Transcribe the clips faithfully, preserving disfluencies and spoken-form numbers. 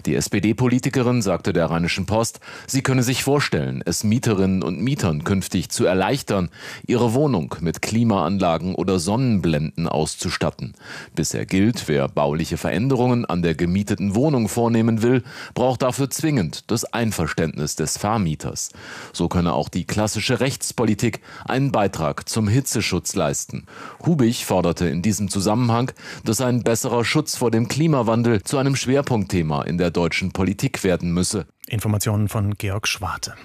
Die S P D-Politikerin sagte der Rheinischen Post, sie könne sich vorstellen, es Mieterinnen und Mietern künftig zu erleichtern, ihre Wohnung mit Klimaanlagen oder Sonnenblenden auszustatten. Bisher gilt, wer bauliche Veränderungen an der gemieteten Wohnung vornehmen will, braucht dafür zwingend das Einverständnis des Vermieters. So könne auch die klassische Rechtspolitik einen Beitrag zum Hitzeschutz leisten. Hubig forderte in diesem Zusammenhang, dass ein besserer Schutz vor dem Klimawandel zu einem Schwerpunktthema in der deutschen Politik werden müsse. Informationen von Georg Schwarte.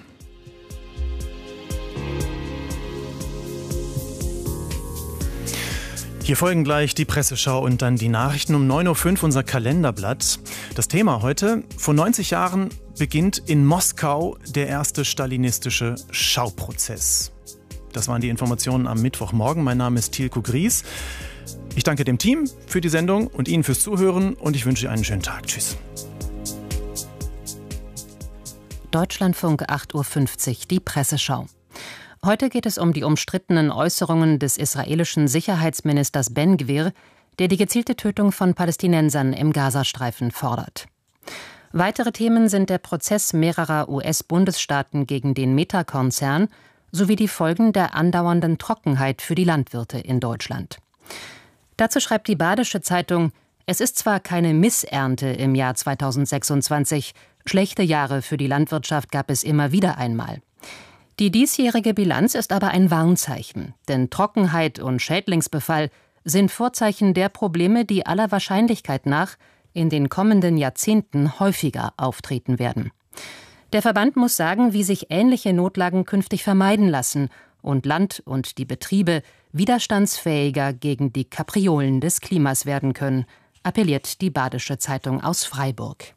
Hier folgen gleich die Presseschau und dann die Nachrichten um neun Uhr fünf, unser Kalenderblatt. Das Thema heute: Vor neunzig Jahren beginnt in Moskau der erste stalinistische Schauprozess. Das waren die Informationen am Mittwochmorgen. Mein Name ist Thielko Gries. Ich danke dem Team für die Sendung und Ihnen fürs Zuhören und ich wünsche Ihnen einen schönen Tag. Tschüss. Deutschlandfunk acht Uhr fünfzig, die Presseschau. Heute geht es um die umstrittenen Äußerungen des israelischen Sicherheitsministers Ben-Gvir, der die gezielte Tötung von Palästinensern im Gazastreifen fordert. Weitere Themen sind der Prozess mehrerer U S-Bundesstaaten gegen den Meta-Konzern sowie die Folgen der andauernden Trockenheit für die Landwirte in Deutschland. Dazu schreibt die Badische Zeitung: Es ist zwar keine Missernte im Jahr zweitausendsechsundzwanzig, schlechte Jahre für die Landwirtschaft gab es immer wieder einmal. Die diesjährige Bilanz ist aber ein Warnzeichen, denn Trockenheit und Schädlingsbefall sind Vorzeichen der Probleme, die aller Wahrscheinlichkeit nach in den kommenden Jahrzehnten häufiger auftreten werden. Der Verband muss sagen, wie sich ähnliche Notlagen künftig vermeiden lassen und Land und die Betriebe widerstandsfähiger gegen die Kapriolen des Klimas werden können, appelliert die Badische Zeitung aus Freiburg.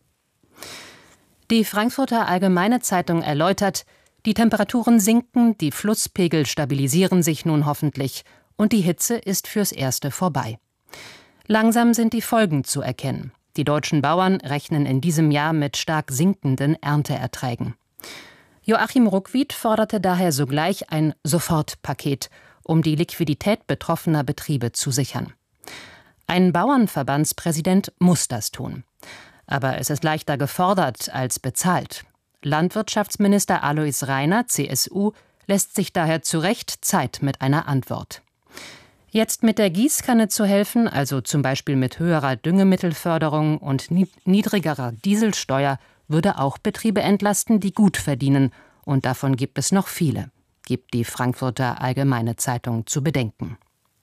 Die Frankfurter Allgemeine Zeitung erläutert, die Temperaturen sinken, die Flusspegel stabilisieren sich nun hoffentlich und die Hitze ist fürs Erste vorbei. Langsam sind die Folgen zu erkennen. Die deutschen Bauern rechnen in diesem Jahr mit stark sinkenden Ernteerträgen. Joachim Ruckwied forderte daher sogleich ein Sofortpaket, um die Liquidität betroffener Betriebe zu sichern. Ein Bauernverbandspräsident muss das tun. Aber es ist leichter gefordert als bezahlt. Landwirtschaftsminister Alois Rainer, C S U, lässt sich daher zu Recht Zeit mit einer Antwort. Jetzt mit der Gießkanne zu helfen, also zum Beispiel mit höherer Düngemittelförderung und niedrigerer Dieselsteuer, würde auch Betriebe entlasten, die gut verdienen. Und davon gibt es noch viele, gibt die Frankfurter Allgemeine Zeitung zu bedenken.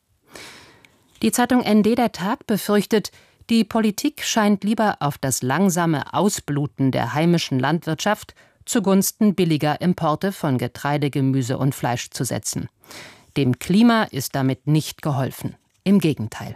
Die Zeitung N D Der Tag befürchtet, die Politik scheint lieber auf das langsame Ausbluten der heimischen Landwirtschaft zugunsten billiger Importe von Getreide, Gemüse und Fleisch zu setzen. Dem Klima ist damit nicht geholfen. Im Gegenteil.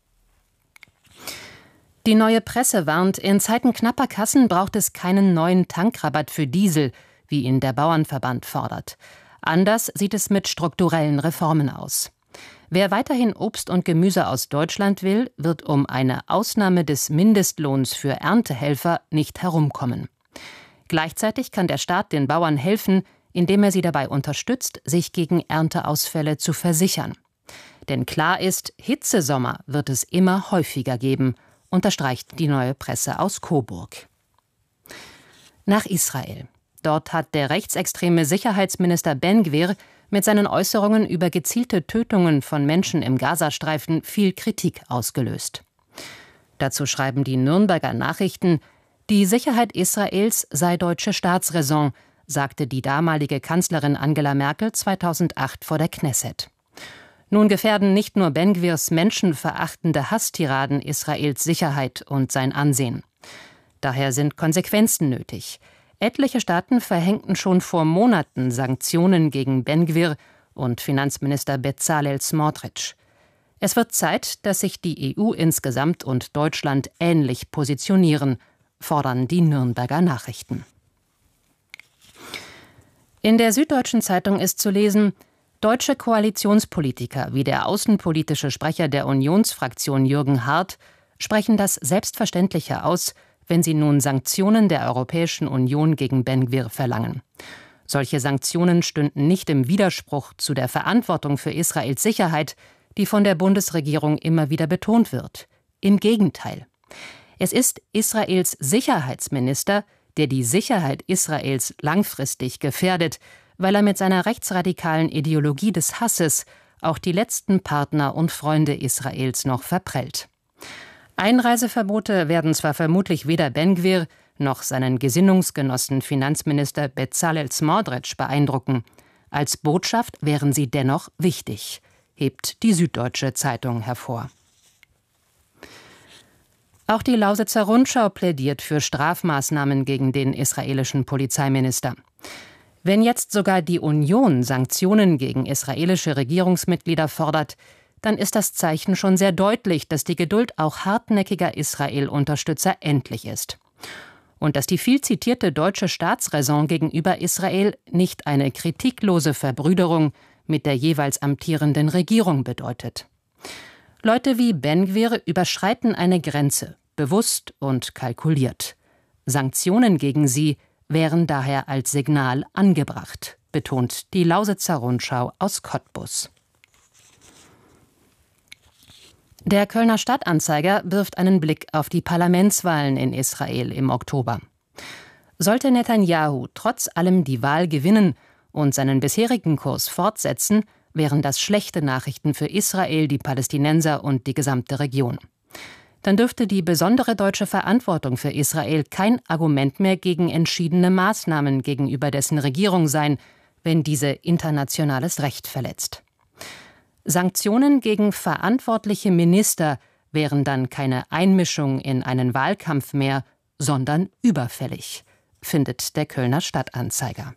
Die Neue Presse warnt, in Zeiten knapper Kassen braucht es keinen neuen Tankrabatt für Diesel, wie ihn der Bauernverband fordert. Anders sieht es mit strukturellen Reformen aus. Wer weiterhin Obst und Gemüse aus Deutschland will, wird um eine Ausnahme des Mindestlohns für Erntehelfer nicht herumkommen. Gleichzeitig kann der Staat den Bauern helfen, indem er sie dabei unterstützt, sich gegen Ernteausfälle zu versichern. Denn klar ist, Hitzesommer wird es immer häufiger geben, unterstreicht die Neue Presse aus Coburg. Nach Israel. Dort hat der rechtsextreme Sicherheitsminister Ben-Gvir mit seinen Äußerungen über gezielte Tötungen von Menschen im Gazastreifen viel Kritik ausgelöst. Dazu schreiben die Nürnberger Nachrichten: Die Sicherheit Israels sei deutsche Staatsräson, sagte die damalige Kanzlerin Angela Merkel zweitausendacht vor der Knesset. Nun gefährden nicht nur Ben-Gvirs menschenverachtende Hasstiraden Israels Sicherheit und sein Ansehen. Daher sind Konsequenzen nötig. Etliche Staaten verhängten schon vor Monaten Sanktionen gegen Ben-Gvir und Finanzminister Bezalel Smotrich. Es wird Zeit, dass sich die E U insgesamt und Deutschland ähnlich positionieren, fordern die Nürnberger Nachrichten. In der Süddeutschen Zeitung ist zu lesen: Deutsche Koalitionspolitiker wie der außenpolitische Sprecher der Unionsfraktion Jürgen Hart sprechen das Selbstverständliche aus, wenn sie nun Sanktionen der Europäischen Union gegen Ben-Gvir verlangen. Solche Sanktionen stünden nicht im Widerspruch zu der Verantwortung für Israels Sicherheit, die von der Bundesregierung immer wieder betont wird. Im Gegenteil. Es ist Israels Sicherheitsminister, der die Sicherheit Israels langfristig gefährdet, weil er mit seiner rechtsradikalen Ideologie des Hasses auch die letzten Partner und Freunde Israels noch verprellt. Einreiseverbote werden zwar vermutlich weder Ben-Gvir noch seinen Gesinnungsgenossen Finanzminister Bezalel Smotrich beeindrucken. Als Botschaft wären sie dennoch wichtig, hebt die Süddeutsche Zeitung hervor. Auch die Lausitzer Rundschau plädiert für Strafmaßnahmen gegen den israelischen Polizeiminister. Wenn jetzt sogar die Union Sanktionen gegen israelische Regierungsmitglieder fordert, dann ist das Zeichen schon sehr deutlich, dass die Geduld auch hartnäckiger Israel-Unterstützer endlich ist. Und dass die viel zitierte deutsche Staatsräson gegenüber Israel nicht eine kritiklose Verbrüderung mit der jeweils amtierenden Regierung bedeutet. Leute wie Ben-Gvir überschreiten eine Grenze, bewusst und kalkuliert. Sanktionen gegen sie wären daher als Signal angebracht, betont die Lausitzer Rundschau aus Cottbus. Der Kölner Stadtanzeiger wirft einen Blick auf die Parlamentswahlen in Israel im Oktober. Sollte Netanjahu trotz allem die Wahl gewinnen und seinen bisherigen Kurs fortsetzen, wären das schlechte Nachrichten für Israel, die Palästinenser und die gesamte Region. Dann dürfte die besondere deutsche Verantwortung für Israel kein Argument mehr gegen entschiedene Maßnahmen gegenüber dessen Regierung sein, wenn diese internationales Recht verletzt. Sanktionen gegen verantwortliche Minister wären dann keine Einmischung in einen Wahlkampf mehr, sondern überfällig, findet der Kölner Stadtanzeiger.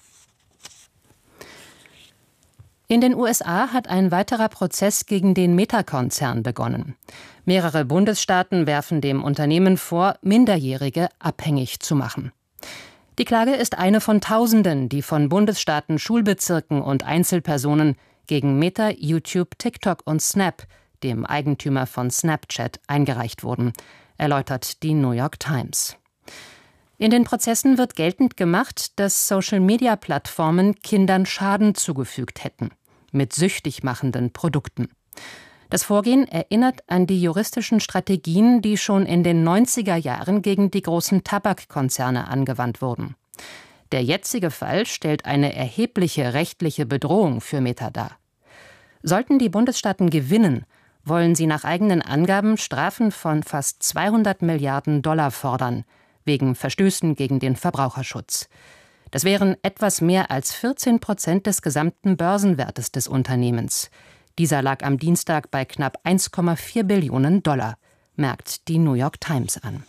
In den U S A hat ein weiterer Prozess gegen den Meta-Konzern begonnen. Mehrere Bundesstaaten werfen dem Unternehmen vor, Minderjährige abhängig zu machen. Die Klage ist eine von Tausenden, die von Bundesstaaten, Schulbezirken und Einzelpersonen gegen Meta, YouTube, TikTok und Snap, dem Eigentümer von Snapchat, eingereicht wurden, erläutert die New York Times. In den Prozessen wird geltend gemacht, dass Social-Media-Plattformen Kindern Schaden zugefügt hätten, mit süchtig machenden Produkten. Das Vorgehen erinnert an die juristischen Strategien, die schon in den neunziger Jahren gegen die großen Tabakkonzerne angewandt wurden. Der jetzige Fall stellt eine erhebliche rechtliche Bedrohung für Meta dar. Sollten die Bundesstaaten gewinnen, wollen sie nach eigenen Angaben Strafen von fast zweihundert Milliarden Dollar fordern, wegen Verstößen gegen den Verbraucherschutz. Das wären etwas mehr als vierzehn Prozent des gesamten Börsenwertes des Unternehmens. Dieser lag am Dienstag bei knapp eins Komma vier Billionen Dollar, merkt die New York Times an.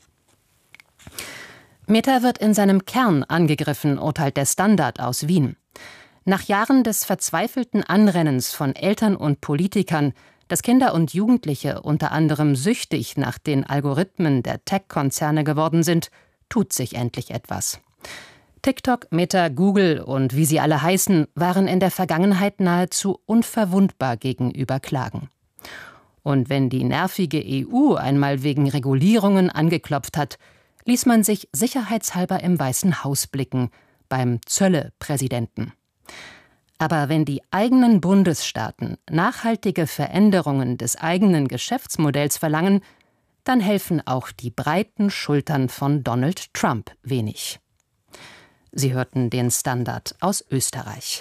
Meta wird in seinem Kern angegriffen, urteilt der Standard aus Wien. Nach Jahren des verzweifelten Anrennens von Eltern und Politikern, dass Kinder und Jugendliche unter anderem süchtig nach den Algorithmen der Tech-Konzerne geworden sind, tut sich endlich etwas. TikTok, Meta, Google und wie sie alle heißen, waren in der Vergangenheit nahezu unverwundbar gegenüber Klagen. Und wenn die nervige E U einmal wegen Regulierungen angeklopft hat, ließ man sich sicherheitshalber im Weißen Haus blicken, beim Zölle-Präsidenten. Aber wenn die eigenen Bundesstaaten nachhaltige Veränderungen des eigenen Geschäftsmodells verlangen, dann helfen auch die breiten Schultern von Donald Trump wenig. Sie hörten den Standard aus Österreich.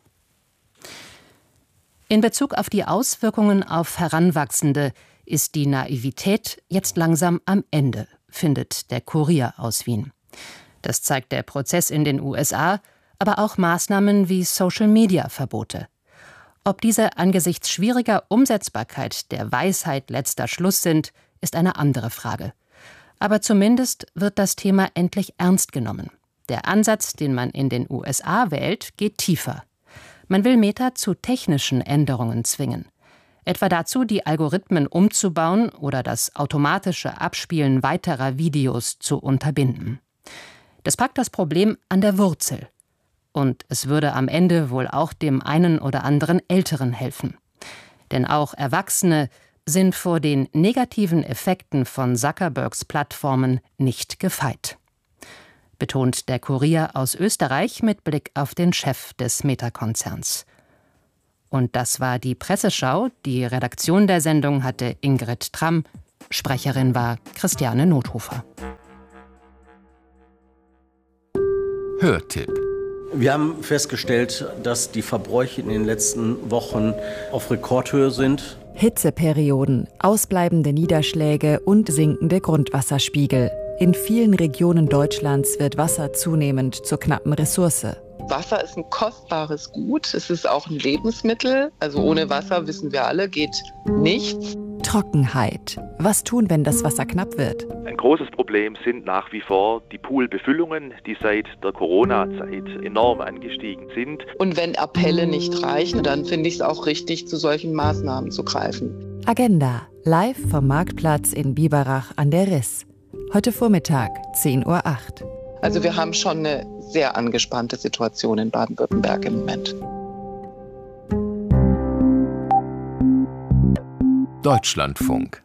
In Bezug auf die Auswirkungen auf Heranwachsende ist die Naivität jetzt langsam am Ende, findet der Kurier aus Wien. Das zeigt der Prozess in den U S A, aber auch Maßnahmen wie Social-Media-Verbote. Ob diese angesichts schwieriger Umsetzbarkeit der Weisheit letzter Schluss sind, ist eine andere Frage. Aber zumindest wird das Thema endlich ernst genommen. Der Ansatz, den man in den U S A wählt, geht tiefer. Man will Meta zu technischen Änderungen zwingen. Etwa dazu, die Algorithmen umzubauen oder das automatische Abspielen weiterer Videos zu unterbinden. Das packt das Problem an der Wurzel. Und es würde am Ende wohl auch dem einen oder anderen Älteren helfen. Denn auch Erwachsene sind vor den negativen Effekten von Zuckerbergs Plattformen nicht gefeit, betont der Kurier aus Österreich mit Blick auf den Chef des Meta-Konzerns. Und das war die Presseschau. Die Redaktion der Sendung hatte Ingrid Tramm. Sprecherin war Christiane Nothofer. Hörtipp. Wir haben festgestellt, dass die Verbräuche in den letzten Wochen auf Rekordhöhe sind. Hitzeperioden, ausbleibende Niederschläge und sinkende Grundwasserspiegel. In vielen Regionen Deutschlands wird Wasser zunehmend zur knappen Ressource. Wasser ist ein kostbares Gut, es ist auch ein Lebensmittel. Also ohne Wasser, wissen wir alle, geht nichts. Trockenheit. Was tun, wenn das Wasser knapp wird? Ein großes Problem sind nach wie vor die Poolbefüllungen, die seit der Corona-Zeit enorm angestiegen sind. Und wenn Appelle nicht reichen, dann finde ich es auch richtig, zu solchen Maßnahmen zu greifen. Agenda, live vom Marktplatz in Biberach an der Riss. Heute Vormittag, zehn Uhr acht. Also wir haben schon eine sehr angespannte Situation in Baden-Württemberg im Moment. Deutschlandfunk.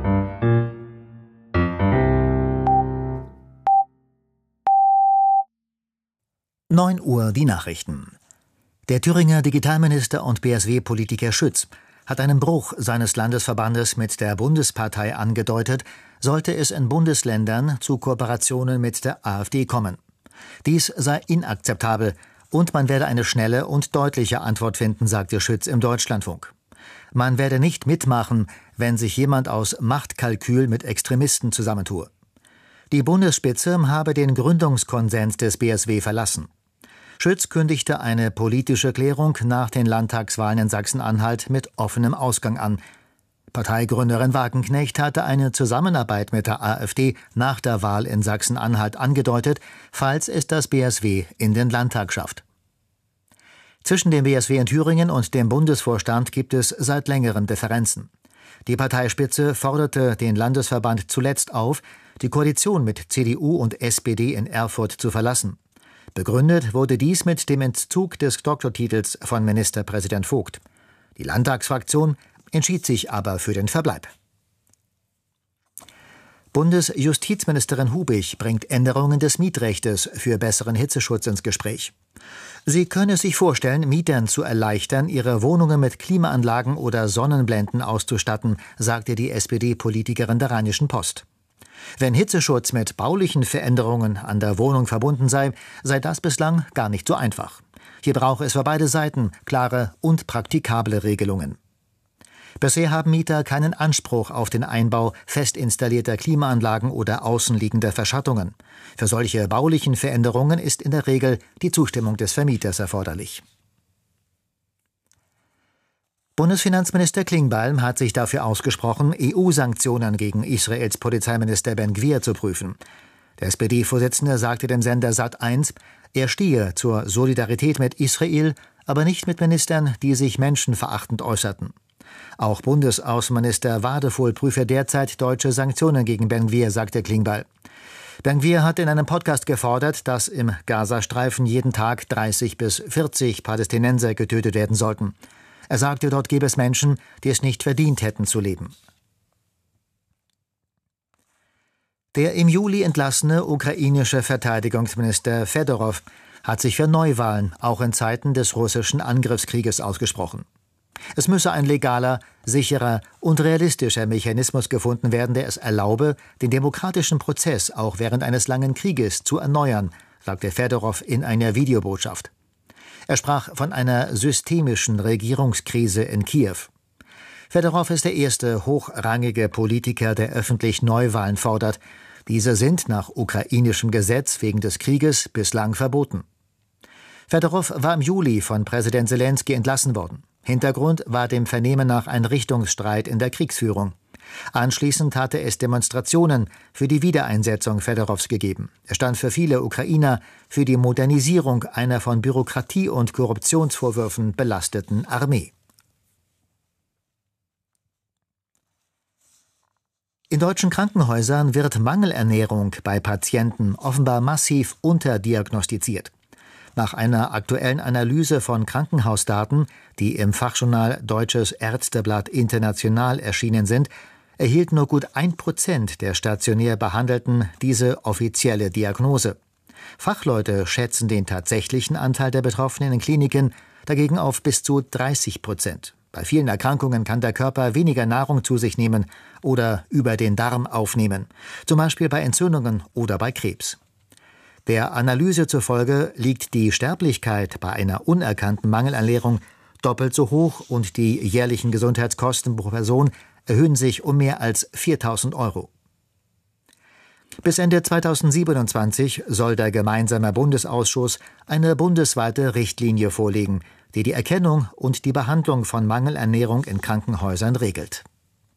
neun Uhr die Nachrichten. Der Thüringer Digitalminister und B S W-Politiker Schütz hat einen Bruch seines Landesverbandes mit der Bundespartei angedeutet, sollte es in Bundesländern zu Kooperationen mit der AfD kommen. Dies sei inakzeptabel und man werde eine schnelle und deutliche Antwort finden, sagte Schütz im Deutschlandfunk. Man werde nicht mitmachen, wenn sich jemand aus Machtkalkül mit Extremisten zusammentue. Die Bundesspitze habe den Gründungskonsens des B S W verlassen. Schütz kündigte eine politische Klärung nach den Landtagswahlen in Sachsen-Anhalt mit offenem Ausgang an. Parteigründerin Wagenknecht hatte eine Zusammenarbeit mit der AfD nach der Wahl in Sachsen-Anhalt angedeutet, falls es das B S W in den Landtag schafft. Zwischen dem B S W in Thüringen und dem Bundesvorstand gibt es seit längerem Differenzen. Die Parteispitze forderte den Landesverband zuletzt auf, die Koalition mit C D U und S P D in Erfurt zu verlassen. Begründet wurde dies mit dem Entzug des Doktortitels von Ministerpräsident Vogt. Die Landtagsfraktion entschied sich aber für den Verbleib. Bundesjustizministerin Hubig bringt Änderungen des Mietrechtes für besseren Hitzeschutz ins Gespräch. Sie könne sich vorstellen, Mietern zu erleichtern, ihre Wohnungen mit Klimaanlagen oder Sonnenblenden auszustatten, sagte die S P D-Politikerin der Rheinischen Post. Wenn Hitzeschutz mit baulichen Veränderungen an der Wohnung verbunden sei, sei das bislang gar nicht so einfach. Hier brauche es für beide Seiten klare und praktikable Regelungen. Bisher haben Mieter keinen Anspruch auf den Einbau fest installierter Klimaanlagen oder außenliegender Verschattungen. Für solche baulichen Veränderungen ist in der Regel die Zustimmung des Vermieters erforderlich. Bundesfinanzminister Klingbeil hat sich dafür ausgesprochen, E U-Sanktionen gegen Israels Polizeiminister Ben-Gvir zu prüfen. Der S P D-Vorsitzende sagte dem Sender Sat eins, er stehe zur Solidarität mit Israel, aber nicht mit Ministern, die sich menschenverachtend äußerten. Auch Bundesaußenminister Wadefuhl prüfe derzeit deutsche Sanktionen gegen Ben-Gvir, sagte Klingbeil. Ben-Gvir hat in einem Podcast gefordert, dass im Gazastreifen jeden Tag dreißig bis vierzig Palästinenser getötet werden sollten. Er sagte, dort gäbe es Menschen, die es nicht verdient hätten zu leben. Der im Juli entlassene ukrainische Verteidigungsminister Fedorow hat sich für Neuwahlen auch in Zeiten des russischen Angriffskrieges ausgesprochen. Es müsse ein legaler, sicherer und realistischer Mechanismus gefunden werden, der es erlaube, den demokratischen Prozess auch während eines langen Krieges zu erneuern, sagte Fedorow in einer Videobotschaft. Er sprach von einer systemischen Regierungskrise in Kiew. Fedorow ist der erste hochrangige Politiker, der öffentlich Neuwahlen fordert. Diese sind nach ukrainischem Gesetz wegen des Krieges bislang verboten. Fedorow war im Juli von Präsident Selenskyj entlassen worden. Hintergrund war dem Vernehmen nach ein Richtungsstreit in der Kriegsführung. Anschließend hatte es Demonstrationen für die Wiedereinsetzung Fedorows gegeben. Er stand für viele Ukrainer für die Modernisierung einer von Bürokratie und Korruptionsvorwürfen belasteten Armee. In deutschen Krankenhäusern wird Mangelernährung bei Patienten offenbar massiv unterdiagnostiziert. Nach einer aktuellen Analyse von Krankenhausdaten, die im Fachjournal Deutsches Ärzteblatt International erschienen sind, erhielt nur gut ein Prozent der stationär Behandelten diese offizielle Diagnose. Fachleute schätzen den tatsächlichen Anteil der Betroffenen in Kliniken dagegen auf bis zu dreißig Prozent. Bei vielen Erkrankungen kann der Körper weniger Nahrung zu sich nehmen, oder über den Darm aufnehmen, zum Beispiel bei Entzündungen oder bei Krebs. Der Analyse zufolge liegt die Sterblichkeit bei einer unerkannten Mangelernährung doppelt so hoch und die jährlichen Gesundheitskosten pro Person erhöhen sich um mehr als viertausend Euro. Bis Ende zweitausendsiebenundzwanzig soll der gemeinsame Bundesausschuss eine bundesweite Richtlinie vorlegen, die die Erkennung und die Behandlung von Mangelernährung in Krankenhäusern regelt.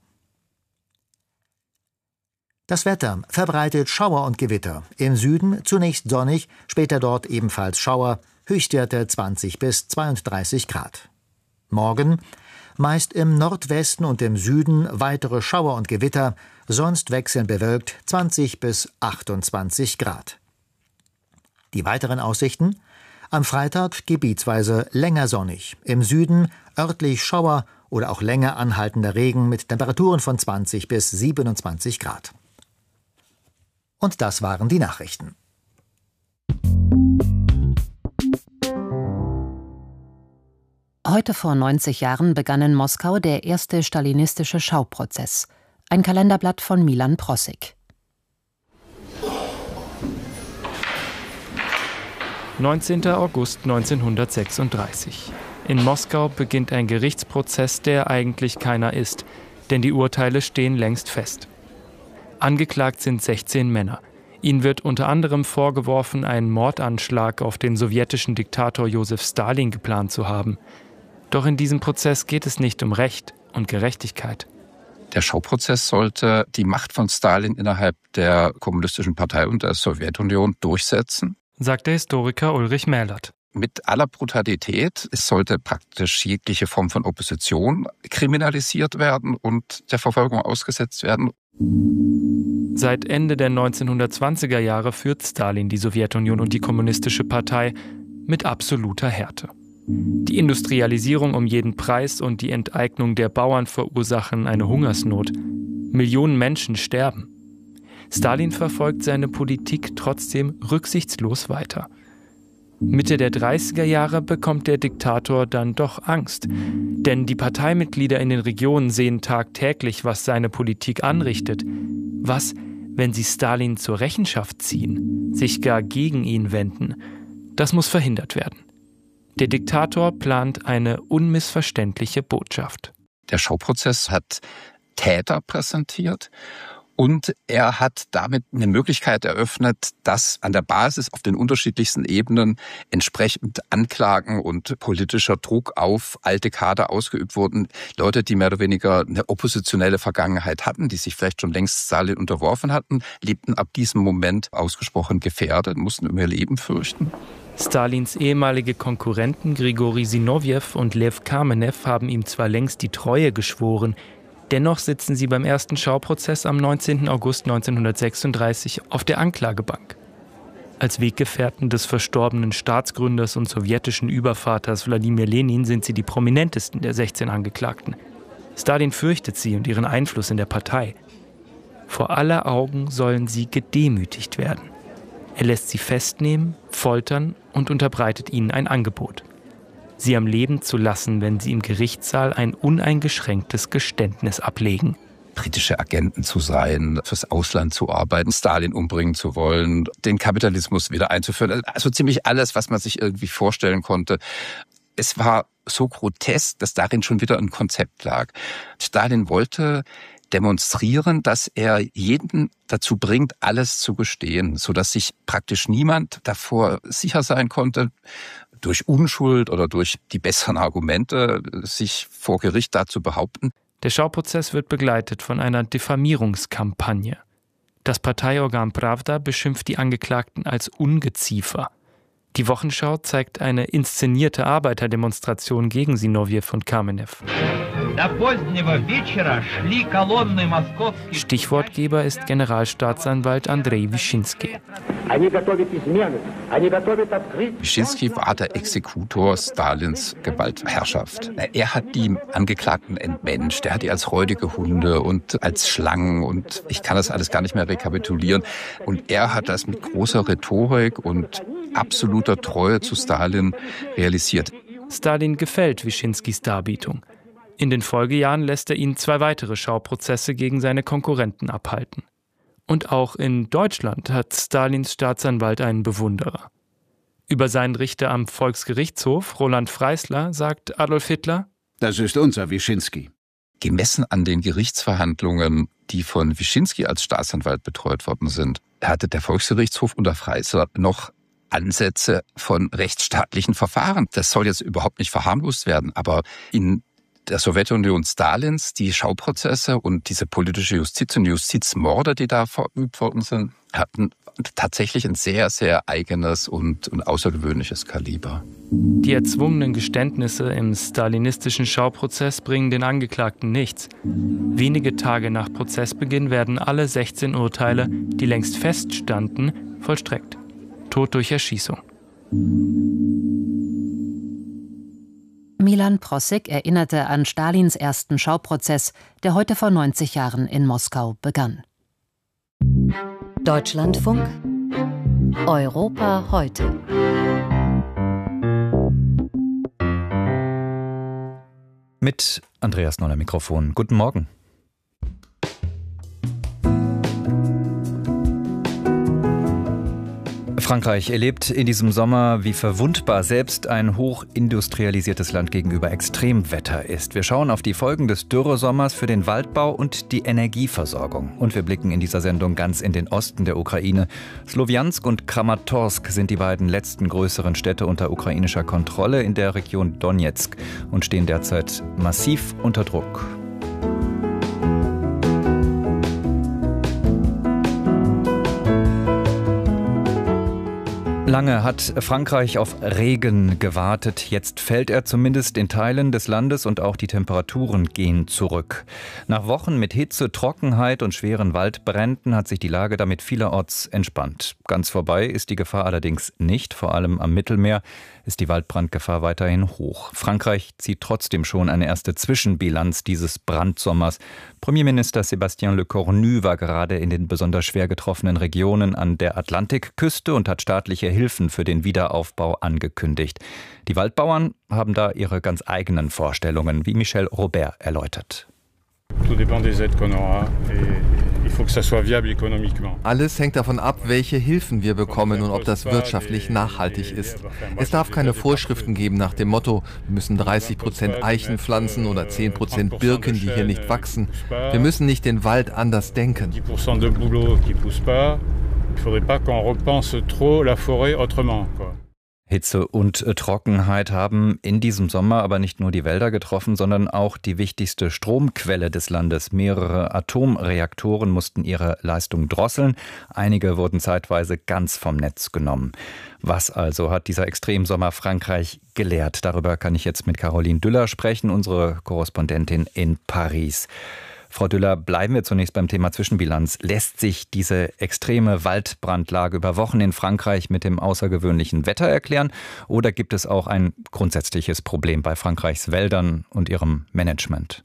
Das Wetter verbreitet Schauer und Gewitter. Im Süden zunächst sonnig, später dort ebenfalls Schauer, Höchstwerte zwanzig bis zweiunddreißig Grad. Morgen meist im Nordwesten und im Süden weitere Schauer und Gewitter, sonst wechselnd bewölkt zwanzig bis achtundzwanzig Grad. Die weiteren Aussichten: am Freitag gebietsweise länger sonnig, im Süden örtlich Schauer oder auch länger anhaltender Regen mit Temperaturen von zwanzig bis siebenundzwanzig Grad. Und das waren die Nachrichten. Heute vor neunzig Jahren begann in Moskau der erste stalinistische Schauprozess. Ein Kalenderblatt von Milan Prossig. neunzehnter August neunzehnhundertsechsunddreißig. In Moskau beginnt ein Gerichtsprozess, der eigentlich keiner ist, denn die Urteile stehen längst fest. Angeklagt sind sechzehn Männer. Ihnen wird unter anderem vorgeworfen, einen Mordanschlag auf den sowjetischen Diktator Josef Stalin geplant zu haben. Doch in diesem Prozess geht es nicht um Recht und Gerechtigkeit. Der Schauprozess sollte die Macht von Stalin innerhalb der Kommunistischen Partei und der Sowjetunion durchsetzen, sagt der Historiker Ulrich Mählert. Mit aller Brutalität. Es sollte praktisch jegliche Form von Opposition kriminalisiert werden und der Verfolgung ausgesetzt werden. Seit Ende der neunzehnhundertzwanziger Jahre führt Stalin die Sowjetunion und die Kommunistische Partei mit absoluter Härte. Die Industrialisierung um jeden Preis und die Enteignung der Bauern verursachen eine Hungersnot. Millionen Menschen sterben. Stalin verfolgt seine Politik trotzdem rücksichtslos weiter. Mitte der dreißiger Jahre bekommt der Diktator dann doch Angst. Denn die Parteimitglieder in den Regionen sehen tagtäglich, was seine Politik anrichtet. Was, wenn sie Stalin zur Rechenschaft ziehen, sich gar gegen ihn wenden? Das muss verhindert werden. Der Diktator plant eine unmissverständliche Botschaft. Der Schauprozess hat Täter präsentiert und er hat damit eine Möglichkeit eröffnet, dass an der Basis auf den unterschiedlichsten Ebenen entsprechend Anklagen und politischer Druck auf alte Kader ausgeübt wurden. Leute, die mehr oder weniger eine oppositionelle Vergangenheit hatten, die sich vielleicht schon längst Stalin unterworfen hatten, lebten ab diesem Moment ausgesprochen gefährdet, mussten um ihr Leben fürchten. Stalins ehemalige Konkurrenten Grigori Sinowjew und Lew Kamenew haben ihm zwar längst die Treue geschworen, dennoch sitzen sie beim ersten Schauprozess am neunzehnten August neunzehnhundertsechsunddreißig auf der Anklagebank. Als Weggefährten des verstorbenen Staatsgründers und sowjetischen Übervaters Wladimir Lenin sind sie die prominentesten der sechzehn Angeklagten. Stalin fürchtet sie und ihren Einfluss in der Partei. Vor aller Augen sollen sie gedemütigt werden. Er lässt sie festnehmen, foltern und unterbreitet ihnen ein Angebot: sie am Leben zu lassen, wenn sie im Gerichtssaal ein uneingeschränktes Geständnis ablegen. Britische Agenten zu sein, fürs Ausland zu arbeiten, Stalin umbringen zu wollen, den Kapitalismus wieder einzuführen. Also ziemlich alles, was man sich irgendwie vorstellen konnte. Es war so grotesk, dass darin schon wieder ein Konzept lag. Stalin wollte demonstrieren, dass er jeden dazu bringt, alles zu gestehen, sodass sich praktisch niemand davor sicher sein konnte, durch Unschuld oder durch die besseren Argumente sich vor Gericht da zu behaupten. Der Schauprozess wird begleitet von einer Diffamierungskampagne. Das Parteiorgan Pravda beschimpft die Angeklagten als Ungeziefer. Die Wochenschau zeigt eine inszenierte Arbeiterdemonstration gegen Sinowjew und Kamenew. Stichwortgeber ist Generalstaatsanwalt Andrei Wyszynski. Wyszynski war der Exekutor Stalins Gewaltherrschaft. Er hat die Angeklagten entmenscht, er hat die als räudige Hunde und als Schlangen und ich kann das alles gar nicht mehr rekapitulieren. Und er hat das mit großer Rhetorik und absoluter Treue zu Stalin realisiert. Stalin gefällt Wyszynskis Darbietung. In den Folgejahren lässt er ihn zwei weitere Schauprozesse gegen seine Konkurrenten abhalten. Und auch in Deutschland hat Stalins Staatsanwalt einen Bewunderer. Über seinen Richter am Volksgerichtshof, Roland Freisler, sagt Adolf Hitler: Das ist unser Wyszynski. Gemessen an den Gerichtsverhandlungen, die von Wyszynski als Staatsanwalt betreut worden sind, hatte der Volksgerichtshof unter Freisler noch Ansätze von rechtsstaatlichen Verfahren. Das soll jetzt überhaupt nicht verharmlost werden, aber in der Sowjetunion Stalins, die Schauprozesse und diese politische Justiz und Justizmorde, die da verübt worden sind, hatten tatsächlich ein sehr, sehr eigenes und, und außergewöhnliches Kaliber. Die erzwungenen Geständnisse im stalinistischen Schauprozess bringen den Angeklagten nichts. Wenige Tage nach Prozessbeginn werden alle sechzehn Urteile, die längst feststanden, vollstreckt. Tod durch Erschießung. Milan Prossig erinnerte an Stalins ersten Schauprozess, der heute vor neunzig Jahren in Moskau begann. Deutschlandfunk Europa heute. Mit Andreas Noller Mikrofon. Guten Morgen. Frankreich erlebt in diesem Sommer, wie verwundbar selbst ein hochindustrialisiertes Land gegenüber Extremwetter ist. Wir schauen auf die Folgen des Dürresommers für den Waldbau und die Energieversorgung. Und wir blicken in dieser Sendung ganz in den Osten der Ukraine. Slowiansk und Kramatorsk sind die beiden letzten größeren Städte unter ukrainischer Kontrolle in der Region Donezk und stehen derzeit massiv unter Druck. Lange hat Frankreich auf Regen gewartet. Jetzt fällt er zumindest in Teilen des Landes und auch die Temperaturen gehen zurück. Nach Wochen mit Hitze, Trockenheit und schweren Waldbränden hat sich die Lage damit vielerorts entspannt. Ganz vorbei ist die Gefahr allerdings nicht. Vor allem am Mittelmeer ist die Waldbrandgefahr weiterhin hoch. Frankreich zieht trotzdem schon eine erste Zwischenbilanz dieses Brandsommers. Premierminister Sébastien Lecornu war gerade in den besonders schwer getroffenen Regionen an der Atlantikküste und hat staatliche Hilfen für den Wiederaufbau angekündigt. Die Waldbauern haben da ihre ganz eigenen Vorstellungen, wie Michel Robert erläutert. Alles hängt davon ab, welche Hilfen wir bekommen und ob das wirtschaftlich nachhaltig ist. Es darf keine Vorschriften geben nach dem Motto, wir müssen dreißig Prozent Eichen pflanzen oder zehn Prozent Birken, die hier nicht wachsen. Wir müssen nicht den Wald anders denken. Hitze und Trockenheit haben in diesem Sommer aber nicht nur die Wälder getroffen, sondern auch die wichtigste Stromquelle des Landes. Mehrere Atomreaktoren mussten ihre Leistung drosseln. Einige wurden zeitweise ganz vom Netz genommen. Was also hat dieser Extremsommer Frankreich gelehrt? Darüber kann ich jetzt mit Caroline Düller sprechen, unsere Korrespondentin in Paris. Frau Düller, bleiben wir zunächst beim Thema Zwischenbilanz. Lässt sich diese extreme Waldbrandlage über Wochen in Frankreich mit dem außergewöhnlichen Wetter erklären? Oder gibt es auch ein grundsätzliches Problem bei Frankreichs Wäldern und ihrem Management?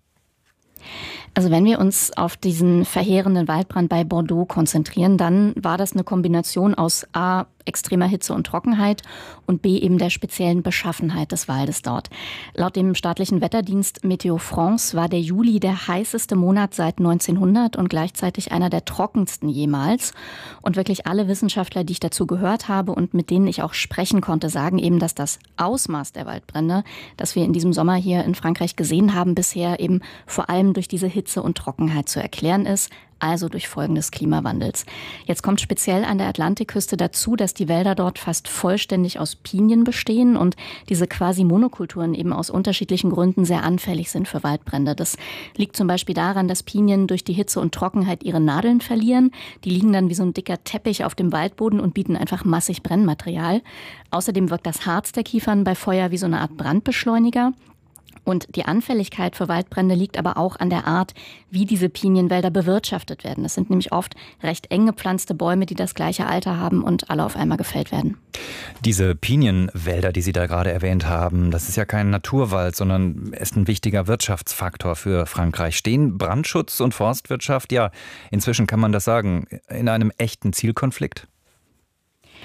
Also wenn wir uns auf diesen verheerenden Waldbrand bei Bordeaux konzentrieren, dann war das eine Kombination aus A, extremer Hitze und Trockenheit und B, eben der speziellen Beschaffenheit des Waldes dort. Laut dem staatlichen Wetterdienst Météo France war der Juli der heißeste Monat seit neunzehnhundert und gleichzeitig einer der trockensten jemals. Und wirklich alle Wissenschaftler, die ich dazu gehört habe und mit denen ich auch sprechen konnte, sagen eben, dass das Ausmaß der Waldbrände, das wir in diesem Sommer hier in Frankreich gesehen haben, bisher eben vor allem durch diese Hitze und Trockenheit zu erklären ist. Also durch Folgen des Klimawandels. Jetzt kommt speziell an der Atlantikküste dazu, dass die Wälder dort fast vollständig aus Pinien bestehen und diese quasi Monokulturen eben aus unterschiedlichen Gründen sehr anfällig sind für Waldbrände. Das liegt zum Beispiel daran, dass Pinien durch die Hitze und Trockenheit ihre Nadeln verlieren. Die liegen dann wie so ein dicker Teppich auf dem Waldboden und bieten einfach massig Brennmaterial. Außerdem wirkt das Harz der Kiefern bei Feuer wie so eine Art Brandbeschleuniger. Und die Anfälligkeit für Waldbrände liegt aber auch an der Art, wie diese Pinienwälder bewirtschaftet werden. Es sind nämlich oft recht eng gepflanzte Bäume, die das gleiche Alter haben und alle auf einmal gefällt werden. Diese Pinienwälder, die Sie da gerade erwähnt haben, das ist ja kein Naturwald, sondern ist ein wichtiger Wirtschaftsfaktor für Frankreich. Stehen Brandschutz und Forstwirtschaft, ja, inzwischen kann man das sagen, in einem echten Zielkonflikt?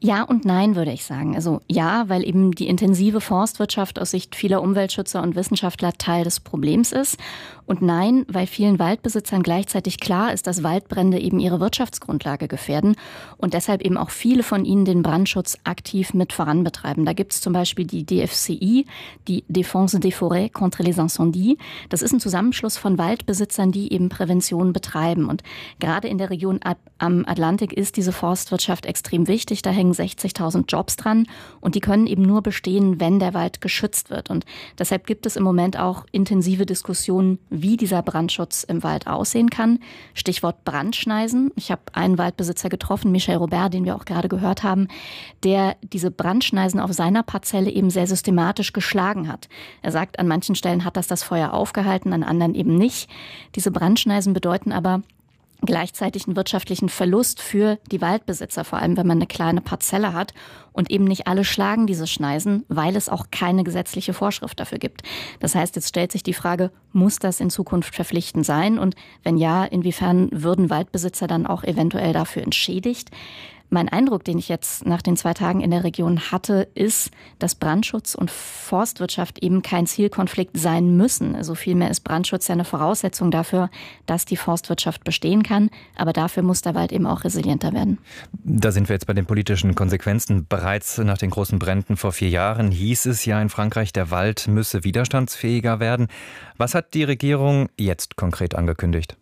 Ja und nein, würde ich sagen. Also ja, weil eben die intensive Forstwirtschaft aus Sicht vieler Umweltschützer und Wissenschaftler Teil des Problems ist. Und nein, weil vielen Waldbesitzern gleichzeitig klar ist, dass Waldbrände eben ihre Wirtschaftsgrundlage gefährden und deshalb eben auch viele von ihnen den Brandschutz aktiv mit voranbetreiben. Da gibt es zum Beispiel die D F C I, die Défense des Forêts contre les Incendies. Das ist ein Zusammenschluss von Waldbesitzern, die eben Prävention betreiben. Und gerade in der Region am Atlantik ist diese Forstwirtschaft extrem wichtig. Da hängen sechzigtausend Jobs dran und die können eben nur bestehen, wenn der Wald geschützt wird. Und deshalb gibt es im Moment auch intensive Diskussionen, wie dieser Brandschutz im Wald aussehen kann. Stichwort Brandschneisen. Ich habe einen Waldbesitzer getroffen, Michel Robert, den wir auch gerade gehört haben, der diese Brandschneisen auf seiner Parzelle eben sehr systematisch geschlagen hat. Er sagt, an manchen Stellen hat das das Feuer aufgehalten, an anderen eben nicht. Diese Brandschneisen bedeuten aber gleichzeitig einen wirtschaftlichen Verlust für die Waldbesitzer, vor allem wenn man eine kleine Parzelle hat. Und eben nicht alle schlagen diese Schneisen, weil es auch keine gesetzliche Vorschrift dafür gibt. Das heißt, jetzt stellt sich die Frage, muss das in Zukunft verpflichtend sein? Und wenn ja, inwiefern würden Waldbesitzer dann auch eventuell dafür entschädigt? Mein Eindruck, den ich jetzt nach den zwei Tagen in der Region hatte, ist, dass Brandschutz und Forstwirtschaft eben kein Zielkonflikt sein müssen. Also vielmehr ist Brandschutz ja eine Voraussetzung dafür, dass die Forstwirtschaft bestehen kann. Aber dafür muss der Wald eben auch resilienter werden. Da sind wir jetzt bei den politischen Konsequenzen. Bereits nach den großen Bränden vor vier Jahren hieß es ja in Frankreich, der Wald müsse widerstandsfähiger werden. Was hat die Regierung jetzt konkret angekündigt?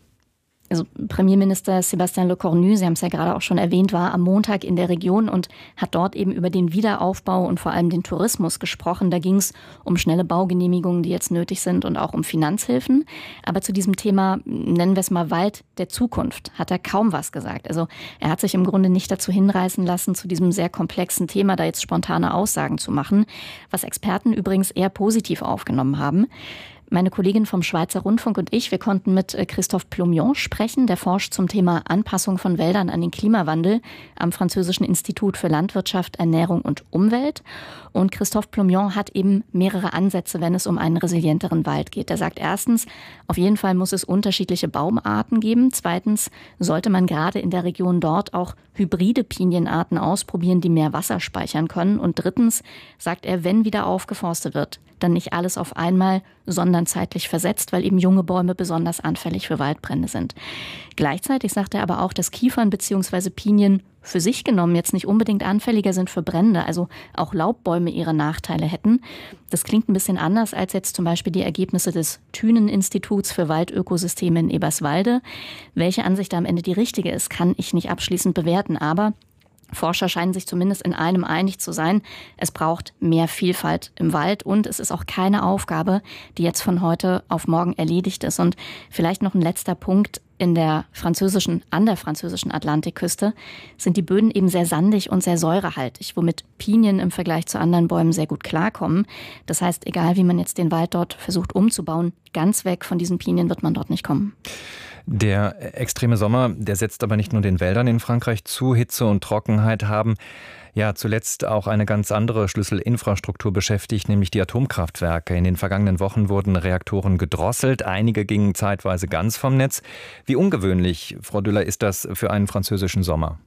Also Premierminister Sébastien Lecornu, Sie haben es ja gerade auch schon erwähnt, war am Montag in der Region und hat dort eben über den Wiederaufbau und vor allem den Tourismus gesprochen. Da ging es um schnelle Baugenehmigungen, die jetzt nötig sind und auch um Finanzhilfen. Aber zu diesem Thema, nennen wir es mal Wald der Zukunft, hat er kaum was gesagt. Also er hat sich im Grunde nicht dazu hinreißen lassen, zu diesem sehr komplexen Thema da jetzt spontane Aussagen zu machen, was Experten übrigens eher positiv aufgenommen haben. Meine Kollegin vom Schweizer Rundfunk und ich, wir konnten mit Christophe Plomion sprechen. Der forscht zum Thema Anpassung von Wäldern an den Klimawandel am Französischen Institut für Landwirtschaft, Ernährung und Umwelt. Und Christophe Plomion hat eben mehrere Ansätze, wenn es um einen resilienteren Wald geht. Er sagt erstens, auf jeden Fall muss es unterschiedliche Baumarten geben. Zweitens sollte man gerade in der Region dort auch hybride Pinienarten ausprobieren, die mehr Wasser speichern können. Und drittens sagt er, wenn wieder aufgeforstet wird, dann nicht alles auf einmal, sondern zeitlich versetzt, weil eben junge Bäume besonders anfällig für Waldbrände sind. Gleichzeitig sagt er aber auch, dass Kiefern bzw. Pinien für sich genommen jetzt nicht unbedingt anfälliger sind für Brände, also auch Laubbäume ihre Nachteile hätten. Das klingt ein bisschen anders als jetzt zum Beispiel die Ergebnisse des Thünen-Instituts für Waldökosysteme in Eberswalde. Welche Ansicht da am Ende die richtige ist, kann ich nicht abschließend bewerten, aber Forscher scheinen sich zumindest in einem einig zu sein. Es braucht mehr Vielfalt im Wald und es ist auch keine Aufgabe, die jetzt von heute auf morgen erledigt ist. Und vielleicht noch ein letzter Punkt. In der französischen, an der französischen Atlantikküste sind die Böden eben sehr sandig und sehr säurehaltig, womit Pinien im Vergleich zu anderen Bäumen sehr gut klarkommen. Das heißt, egal wie man jetzt den Wald dort versucht umzubauen, ganz weg von diesen Pinien wird man dort nicht kommen. Der extreme Sommer, der setzt aber nicht nur den Wäldern in Frankreich zu. Hitze und Trockenheit haben ja zuletzt auch eine ganz andere Schlüsselinfrastruktur beschäftigt, nämlich die Atomkraftwerke. In den vergangenen Wochen wurden Reaktoren gedrosselt. Einige gingen zeitweise ganz vom Netz. Wie ungewöhnlich, Frau Düller, ist das für einen französischen Sommer?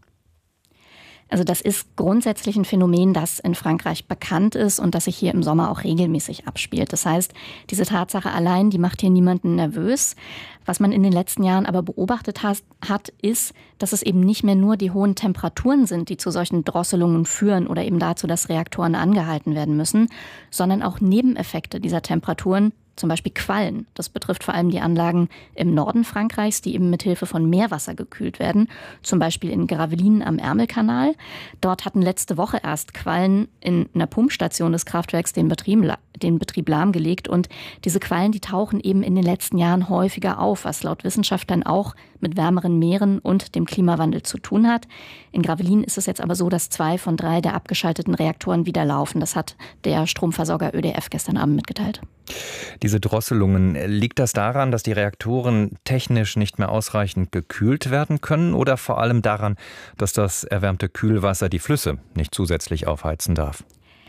Also das ist grundsätzlich ein Phänomen, das in Frankreich bekannt ist und das sich hier im Sommer auch regelmäßig abspielt. Das heißt, diese Tatsache allein, die macht hier niemanden nervös. Was man in den letzten Jahren aber beobachtet hat, ist, dass es eben nicht mehr nur die hohen Temperaturen sind, die zu solchen Drosselungen führen oder eben dazu, dass Reaktoren angehalten werden müssen, sondern auch Nebeneffekte dieser Temperaturen, zum Beispiel Quallen. Das betrifft vor allem die Anlagen im Norden Frankreichs, die eben mit Hilfe von Meerwasser gekühlt werden. Zum Beispiel in Gravelines am Ärmelkanal. Dort hatten letzte Woche erst Quallen in einer Pumpstation des Kraftwerks den Betrieb, den Betrieb lahmgelegt. Und diese Quallen, die tauchen eben in den letzten Jahren häufiger auf, was laut Wissenschaftlern auch mit wärmeren Meeren und dem Klimawandel zu tun hat. In Gravelines ist es jetzt aber so, dass zwei von drei der abgeschalteten Reaktoren wieder laufen. Das hat der Stromversorger Ö D F gestern Abend mitgeteilt. Diese Drosselungen, liegt das daran, dass die Reaktoren technisch nicht mehr ausreichend gekühlt werden können oder vor allem daran, dass das erwärmte Kühlwasser die Flüsse nicht zusätzlich aufheizen darf?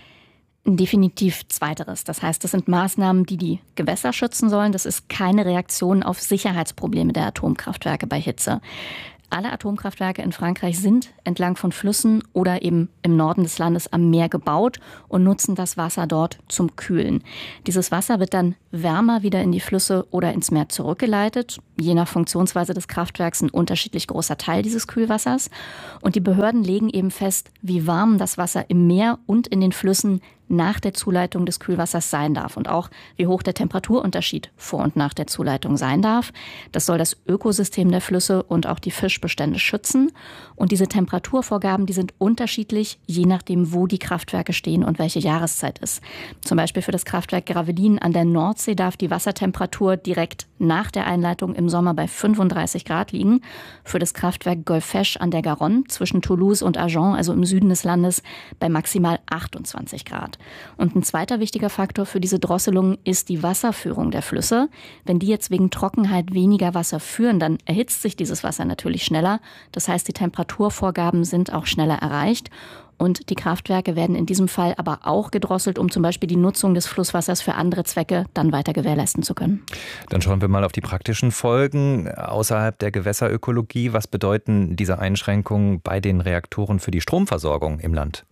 Definitiv Zweiteres. Das heißt, das sind Maßnahmen, die die Gewässer schützen sollen. Das ist keine Reaktion auf Sicherheitsprobleme der Atomkraftwerke bei Hitze. Alle Atomkraftwerke in Frankreich sind entlang von Flüssen oder eben im Norden des Landes am Meer gebaut und nutzen das Wasser dort zum Kühlen. Dieses Wasser wird dann wärmer wieder in die Flüsse oder ins Meer zurückgeleitet. Je nach Funktionsweise des Kraftwerks ein unterschiedlich großer Teil dieses Kühlwassers. Und die Behörden legen eben fest, wie warm das Wasser im Meer und in den Flüssen nach der Zuleitung des Kühlwassers sein darf und auch wie hoch der Temperaturunterschied vor und nach der Zuleitung sein darf. Das soll das Ökosystem der Flüsse und auch die Fischbestände schützen. Und diese Temperaturvorgaben, die sind unterschiedlich, je nachdem, wo die Kraftwerke stehen und welche Jahreszeit ist. Zum Beispiel für das Kraftwerk Gravelines an der Nordsee darf die Wassertemperatur direkt nach der Einleitung im Sommer bei fünfunddreißig Grad liegen. Für das Kraftwerk Golfech an der Garonne zwischen Toulouse und Agen, also im Süden des Landes, bei maximal achtundzwanzig Grad. Und ein zweiter wichtiger Faktor für diese Drosselung ist die Wasserführung der Flüsse. Wenn die jetzt wegen Trockenheit weniger Wasser führen, dann erhitzt sich dieses Wasser natürlich schneller. Das heißt, die Temperaturvorgaben sind auch schneller erreicht. Und die Kraftwerke werden in diesem Fall aber auch gedrosselt, um zum Beispiel die Nutzung des Flusswassers für andere Zwecke dann weiter gewährleisten zu können. Dann schauen wir mal auf die praktischen Folgen außerhalb der Gewässerökologie. Was bedeuten diese Einschränkungen bei den Reaktoren für die Stromversorgung im Land?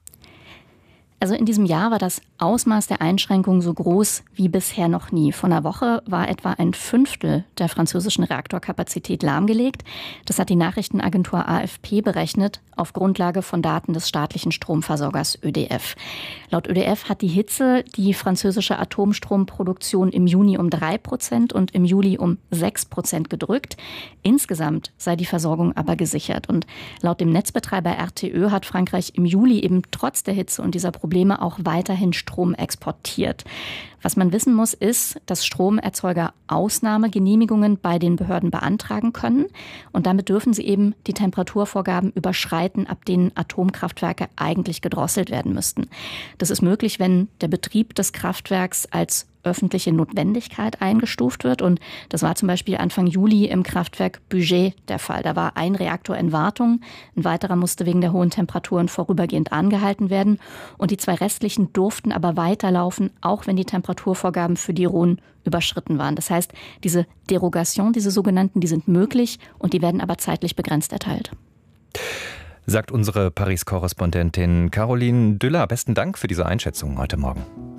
Also in diesem Jahr war das Ausmaß der Einschränkungen so groß wie bisher noch nie. Vor einer Woche war etwa ein Fünftel der französischen Reaktorkapazität lahmgelegt. Das hat die Nachrichtenagentur A F P berechnet auf Grundlage von Daten des staatlichen Stromversorgers Ö D F. Laut Ö D F hat die Hitze die französische Atomstromproduktion im Juni um drei Prozent und im Juli um sechs Prozent gedrückt. Insgesamt sei die Versorgung aber gesichert. Und laut dem Netzbetreiber R T Ö hat Frankreich im Juli eben trotz der Hitze und dieser Probleme Probleme auch weiterhin Strom exportiert. Was man wissen muss, ist, dass Stromerzeuger Ausnahmegenehmigungen bei den Behörden beantragen können. Und damit dürfen sie eben die Temperaturvorgaben überschreiten, ab denen Atomkraftwerke eigentlich gedrosselt werden müssten. Das ist möglich, wenn der Betrieb des Kraftwerks als öffentliche Notwendigkeit eingestuft wird. Und das war zum Beispiel Anfang Juli im Kraftwerk Bugey der Fall. Da war ein Reaktor in Wartung, ein weiterer musste wegen der hohen Temperaturen vorübergehend angehalten werden. Und die zwei restlichen durften aber weiterlaufen, auch wenn die Temperaturvorgaben für die Rhone überschritten waren. Das heißt, diese Derogation, diese sogenannten, die sind möglich und die werden aber zeitlich begrenzt erteilt. Sagt unsere Paris-Korrespondentin Caroline Düller. Besten Dank für diese Einschätzung heute Morgen.